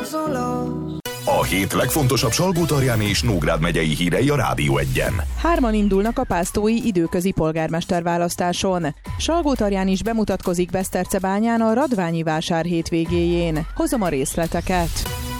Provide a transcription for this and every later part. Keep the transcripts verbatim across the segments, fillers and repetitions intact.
A hét legfontosabb Salgótarjáni és Nógrád megyei hírei a Rádió Egyen. Hárman indulnak a pásztói időközi polgármesterválasztáson. Salgótarján is bemutatkozik Besztercebányán a Radványi vásár hétvégéjén. Hozom a részleteket.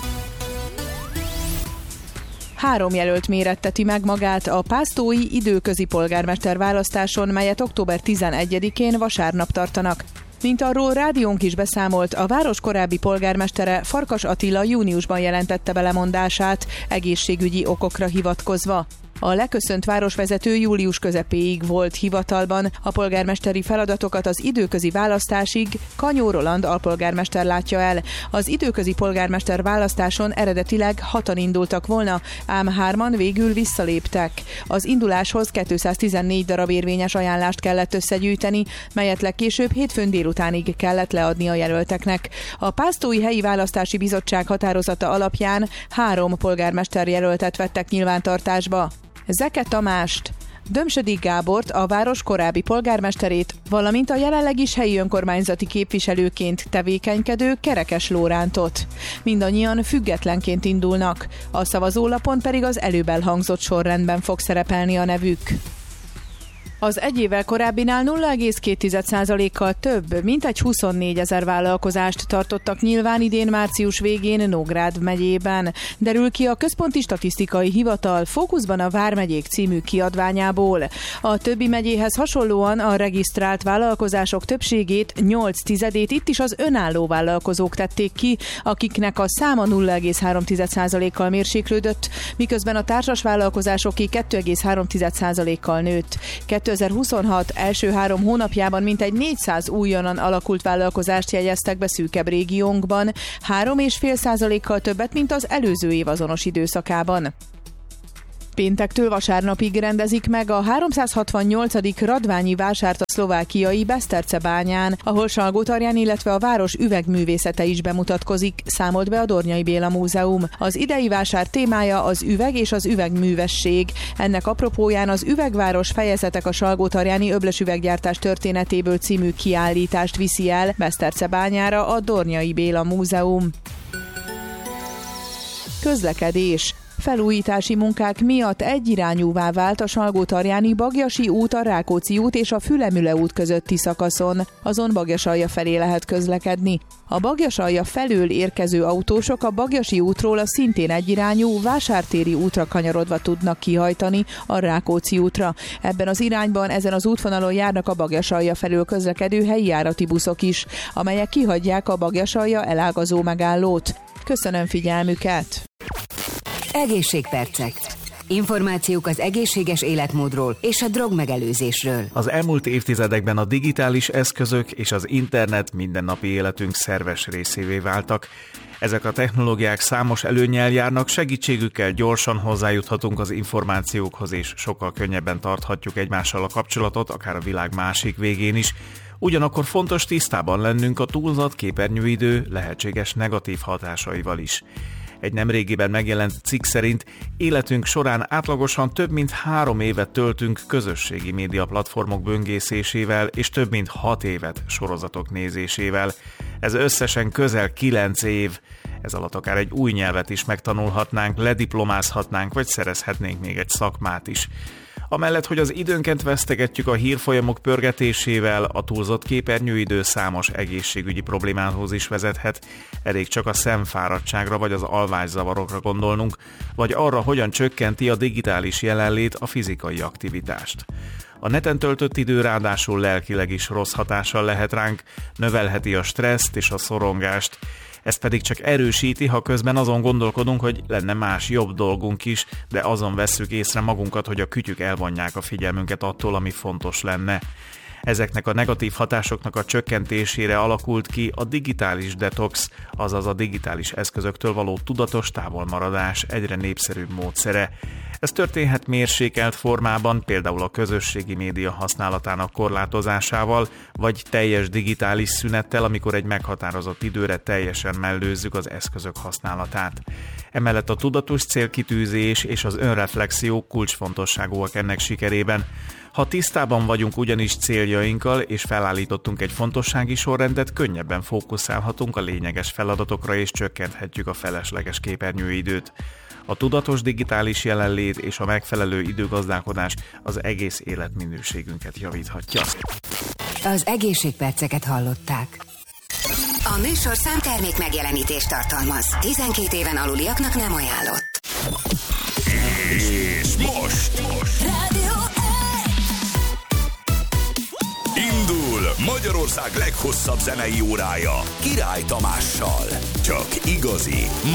Három jelölt méretteti meg magát a pásztói időközi polgármesterválasztáson, melyet október tizenegyedikén vasárnap tartanak. Mint arról rádiónk is beszámolt, a város korábbi polgármestere, Farkas Attila júniusban jelentette be lemondását, egészségügyi okokra hivatkozva. A leköszönt városvezető július közepéig volt hivatalban, a polgármesteri feladatokat az időközi választásig Kanyó Roland alpolgármester látja el. Az időközi polgármester választáson eredetileg hatan indultak volna, ám hárman végül visszaléptek. Az induláshoz kétszáztizennégy darab érvényes ajánlást kellett összegyűjteni, melyet legkésőbb hétfőn délutánig kellett leadni a jelölteknek. A Pásztói Helyi Választási Bizottság határozata alapján három polgármester jelöltet vettek nyilvántartásba. Zeke Tamást, Dömsödi Gábort, a város korábbi polgármesterét, valamint a jelenleg is helyi önkormányzati képviselőként tevékenykedő Kerekes Lórántot. Mindannyian függetlenként indulnak, a szavazólapon pedig az előbb elhangzott sorrendben fog szerepelni a nevük. Az egy évvel korábbinál nulla egész két százalékkal több, mintegy huszonnégyezer vállalkozást tartottak nyilván idén március végén Nógrád megyében. Derül ki a Központi Statisztikai Hivatal Fókuszban a Vármegyék című kiadványából. A többi megyéhez hasonlóan a regisztrált vállalkozások többségét, nyolc tizedét itt is az önálló vállalkozók tették ki, akiknek a száma nulla egész három százalékkal mérséklődött, miközben a társas vállalkozásoké kettő egész három százalékkal nőtt. kétezer-huszonhat első három hónapjában mintegy négyszáz újonnan alakult vállalkozást jegyeztek be szűkebb régiónkban, három egész öt százalékkal többet, mint az előző év azonos időszakában. Péntektől vasárnapig rendezik meg a háromszázhatvannyolcadik Radványi vásárt a szlovákiai Besztercebányán, ahol Salgótarján, illetve a város üvegművészete is bemutatkozik, számolt be a Dornyai Béla Múzeum. Az idei vásár témája az üveg és az üvegművesség. Ennek apropóján az Üvegváros fejezetek a salgótarjáni öblösüveggyártás történetéből című kiállítást viszi el Besztercebányára a Dornyai Béla Múzeum. Közlekedés. Felújítási munkák miatt egyirányúvá vált a Salgótarjáni Bagyasi út, a Rákóczi út és a Fülemüle út közötti szakaszon, azon Bagyasalja felé lehet közlekedni. A Bagyasalja felől érkező autósok a Bagyasi útról a szintén egyirányú Vásártéri útra kanyarodva tudnak kihajtani a Rákóczi útra. Ebben az irányban ezen az útvonalon járnak a Bagyasalja felől közlekedő helyi járati buszok is, amelyek kihagyják a Bagyasalja elágazó megállót. Köszönöm figyelmüket! Egészségpercek. Információk az egészséges életmódról és a drogmegelőzésről. Az elmúlt évtizedekben a digitális eszközök és az internet mindennapi életünk szerves részévé váltak. Ezek a technológiák számos előnnyel járnak, segítségükkel gyorsan hozzájuthatunk az információkhoz, és sokkal könnyebben tarthatjuk egymással a kapcsolatot, akár a világ másik végén is. Ugyanakkor fontos tisztában lennünk a túlzott képernyőidő lehetséges negatív hatásaival is. Egy nemrégiben megjelent cikk szerint életünk során átlagosan több mint három évet töltünk közösségi média platformok böngészésével, és több mint hat évet sorozatok nézésével. Ez összesen közel kilenc év. Ez alatt akár egy új nyelvet is megtanulhatnánk, lediplomázhatnánk, vagy szerezhetnénk még egy szakmát is. Amellett, hogy az időnket vesztegetjük a hírfolyamok pörgetésével, a túlzott képernyőidő számos egészségügyi problémához is vezethet. Elég csak a szemfáradtságra vagy az alvászavarokra gondolnunk, vagy arra, hogyan csökkenti a digitális jelenlét a fizikai aktivitást. A neten töltött idő ráadásul lelkileg is rossz hatással lehet ránk, növelheti a stresszt és a szorongást. Ez pedig csak erősíti, ha közben azon gondolkodunk, hogy lenne más jobb dolgunk is, de azon vesszük észre magunkat, hogy a kütyük elvonják a figyelmünket attól, ami fontos lenne. Ezeknek a negatív hatásoknak a csökkentésére alakult ki a digitális detox, azaz a digitális eszközöktől való tudatos távolmaradás egyre népszerűbb módszere. Ez történhet mérsékelt formában, például a közösségi média használatának korlátozásával, vagy teljes digitális szünettel, amikor egy meghatározott időre teljesen mellőzzük az eszközök használatát. Emellett a tudatos célkitűzés és az önreflexió kulcsfontosságúak ennek sikerében. Ha tisztában vagyunk ugyanis céljainkkal, és felállítottunk egy fontossági sorrendet, könnyebben fókuszálhatunk a lényeges feladatokra, és csökkenthetjük a felesleges képernyőidőt. A tudatos digitális jelenlét és a megfelelő időgazdálkodás az egész életminőségünket javíthatja. Az egészségperceket hallották. A műsorszám termék megjelenítést tartalmaz. tizenkét éven aluliaknak nem ajánlott. És most, most. Rádió Indul Magyarország leghosszabb zenei órája Király Tamással. Csak igazi,